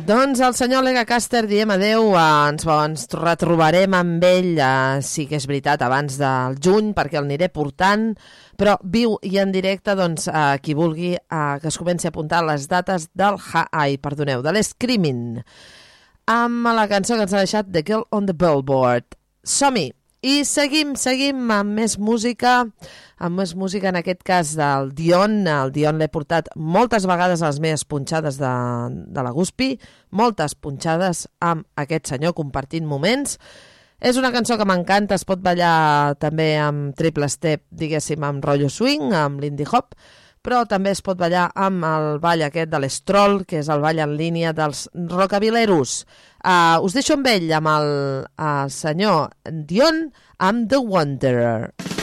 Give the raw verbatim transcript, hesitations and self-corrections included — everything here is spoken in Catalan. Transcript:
Doncs el senyor Legacaster diem adeu, ens, ens retrobarem amb ell, eh, sí que és veritat, abans del juny, perquè el aniré portant, però viu i en directe, doncs, eh, qui vulgui eh, que es comenci a apuntar les dates del ha ai, perdoneu, de l'Screaming, amb la cançó que ens ha deixat The Girl on the Billboard. Som-hi! I seguim, seguim amb més música, amb més música en aquest cas del Dion. El Dion l'he portat moltes vegades a les meves punxades de, de la Guspi, moltes punxades amb aquest senyor compartint moments. És una cançó que m'encanta, es pot ballar també amb triple step, diguéssim, amb rotllo swing, amb l'indie hop, però també es pot ballar amb el ball aquest de l'estrol, que és el ball en línia dels rockabileros. Uh, us deixo amb ell, amb el uh, senyor Dion, amb The Wanderer.